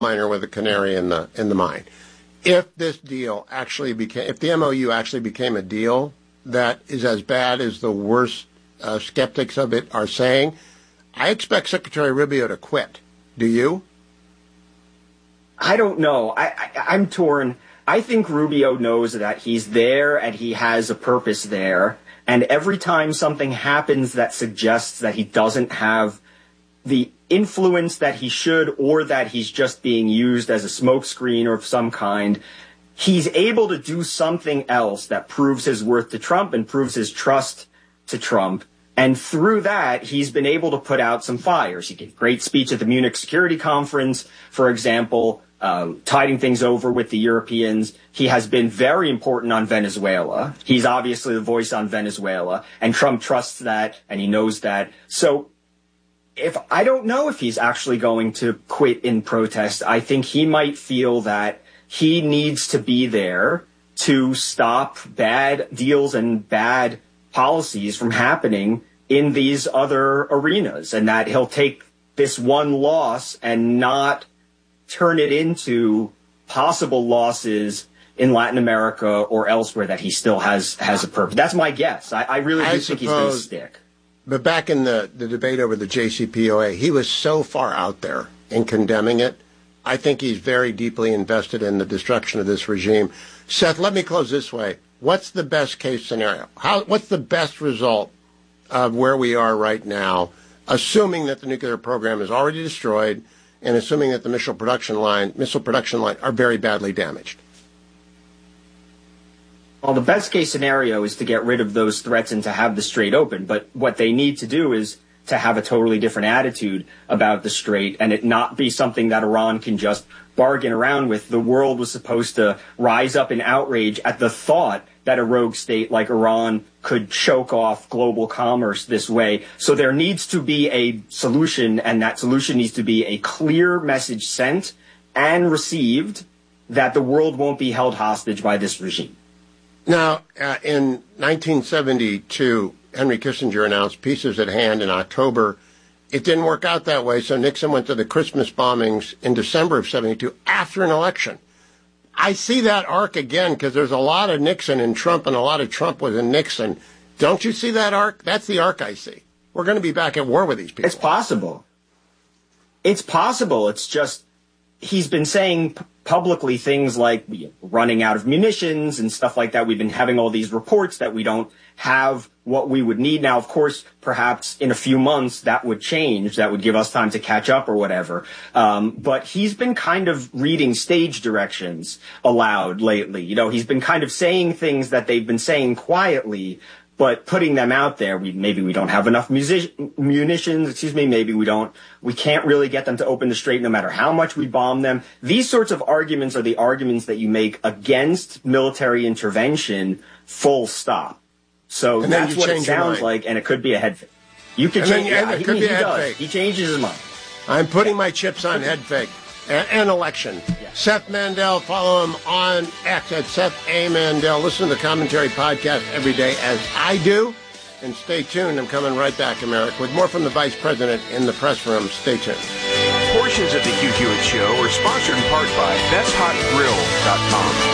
miner with a canary in the mine. If this deal actually became, if the MOU actually became a deal that is as bad as the worst skeptics of it are saying, I expect Secretary Rubio to quit. Do you? I don't know. I'm torn. I think Rubio knows that he's there and he has a purpose there. And every time something happens that suggests that he doesn't have the influence that he should, or that he's just being used as a smokescreen or of some kind, he's able to do something else that proves his worth to Trump and proves his trust to Trump. And through that, he's been able to put out some fires. He gave a great speech at the Munich Security Conference, for example, tiding things over with the Europeans. He has been very important on Venezuela. He's obviously the voice on Venezuela, and Trump trusts that, and he knows that. So I don't know if he's actually going to quit in protest. I think he might feel that he needs to be there to stop bad deals and bad policies from happening in these other arenas, and that he'll take this one loss and not turn it into possible losses in Latin America or elsewhere, that he still has a purpose. That's my guess. I really do think he's going to stick. But back in the debate over the JCPOA, he was so far out there in condemning it. I think he's very deeply invested in the destruction of this regime. Seth, let me close this way. What's the best case scenario? What's the best result of where we are right now, assuming that the nuclear program is already destroyed and assuming that the missile production line are very badly damaged? Well, the best case scenario is to get rid of those threats and to have the Strait open. But what they need to do is to have a totally different attitude about the Strait, and it not be something that Iran can just bargain around with. The world was supposed to rise up in outrage at the thought that a rogue state like Iran could choke off global commerce this way. So there needs to be a solution, and that solution needs to be a clear message sent and received that the world won't be held hostage by this regime. Now, in 1972, Henry Kissinger announced peace is at hand in October. It didn't work out that way, so Nixon went to the Christmas bombings in December of 72 after an election. I see that arc again because there's a lot of Nixon in Trump and a lot of Trump was in Nixon. Don't you see that arc? That's the arc I see. We're going to be back at war with these people. It's possible. It's possible. It's just he's been saying publicly things like running out of munitions and stuff like that. We've been having all these reports that we don't have what we would need. Now, of course, perhaps in a few months that would change. That would give us time to catch up or whatever. But he's been kind of reading stage directions aloud lately. You know, he's been kind of saying things that they've been saying quietly, but putting them out there. Maybe we don't have enough munitions. Maybe we can't really get them to open the Strait no matter how much we bomb them. These sorts of arguments are the arguments that you make against military intervention, full stop. So that's what it sounds like, and it could be a head fake. You could change it. It could be a head fake. He changes his mind. I'm putting my chips on head fake and election. Yeah. Seth Mandel, follow him on X at Seth A. Mandel. Listen to the Commentary podcast every day as I do. And stay tuned. I'm coming right back, America, with more from the Vice President in the press room. Stay tuned. Portions of the Hugh Hewitt Show are sponsored in part by BestHotGrill.com.